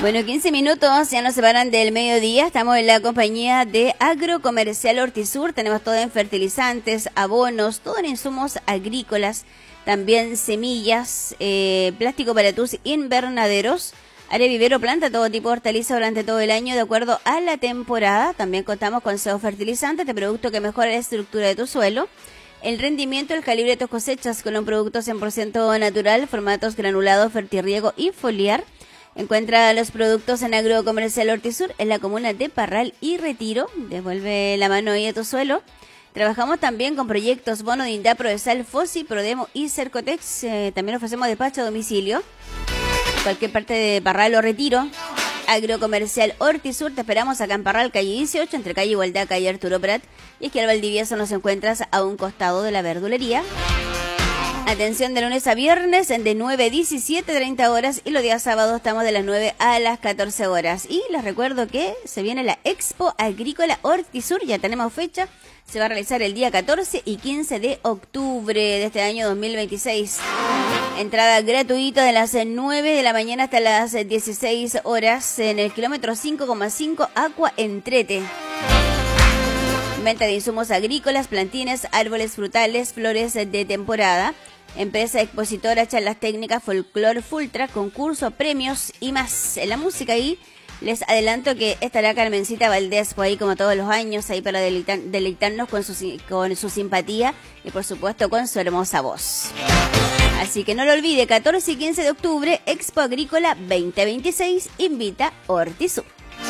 Bueno, 15 minutos ya nos separan del mediodía. Estamos en la compañía de Agrocomercial Hortisur. Tenemos todo en fertilizantes, abonos, todo en insumos agrícolas, también semillas, plástico para tus invernaderos, área vivero, planta todo tipo de hortalizas durante todo el año de acuerdo a la temporada. También contamos con SEO Fertilizantes, de producto que mejora la estructura de tu suelo, el rendimiento, el calibre de tus cosechas con un producto 100% natural, formatos granulados, fertirriego y foliar. Encuentra los productos en Agrocomercial Hortisur en la comuna de Parral y Retiro. Devuelve la mano ahí a tu suelo. Trabajamos también con proyectos Bono de INDAP, Prodesal, Fosi, Prodemo y Cercotex. También ofrecemos despacho a domicilio. Cualquier parte de Parral o Retiro. Agrocomercial Hortisur. Te esperamos acá en Parral, calle 18, entre calle Igualdad, calle Arturo Prat. Y es que al Valdivieso nos encuentras a un costado de la verdulería. Atención de lunes a viernes de 9 a 17, 30 horas y los días sábados estamos de las 9 a las 14 horas. Y les recuerdo que se viene la Expo Agrícola Hortisur, ya tenemos fecha, se va a realizar el día 14 y 15 de octubre de este año 2026. Entrada gratuita de las 9 de la mañana hasta las 16 horas en el kilómetro 5,5 Aqua Entrete. Venta de insumos agrícolas, plantines, árboles frutales, flores de temporada. Empresa expositora, charlas técnicas, folclor, Fultra, concurso, premios y más. En la música ahí les adelanto que estará Carmencita Valdés por ahí como todos los años, ahí para deleitarnos con su simpatía y por supuesto con su hermosa voz. Así que no lo olvide, 14 y 15 de octubre, Expo Agrícola 2026, invita Hortisur.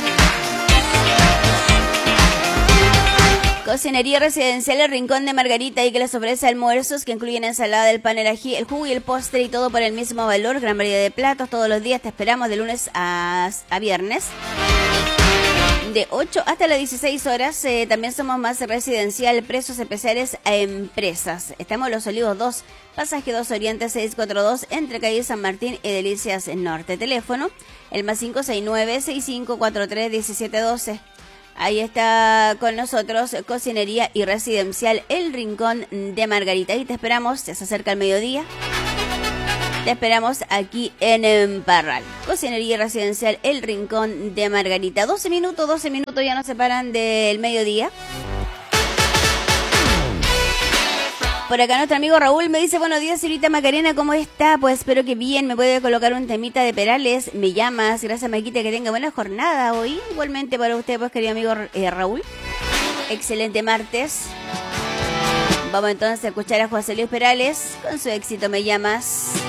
Cocinería Residencial El Rincón de Margarita y que les ofrece almuerzos que incluyen ensalada, el pan, el ají, el jugo y el postre y todo por el mismo valor. Gran variedad de platos todos los días. Te esperamos de lunes a viernes. De 8 hasta las 16 horas. También somos más residencial, precios especiales a empresas. Estamos en Los Olivos 2, pasaje 2 Oriente 642, entre calle San Martín y Delicias Norte. Teléfono, el más 569-6543-1712. Ahí está con nosotros Cocinería y Residencial El Rincón de Margarita. Y te esperamos, ya se acerca el mediodía. Te esperamos aquí en Parral. Cocinería y Residencial El Rincón de Margarita. 12 minutos ya nos separan del mediodía. Por acá nuestro amigo Raúl me dice: buenos días, señorita Macarena, ¿cómo está? Pues espero que bien, me puede colocar un temita de Perales, me llamas. Gracias, Maquita, que tenga buena jornada hoy. Igualmente para usted, pues, querido amigo Raúl. Excelente martes. Vamos entonces a escuchar a José Luis Perales con su éxito Me Llamas.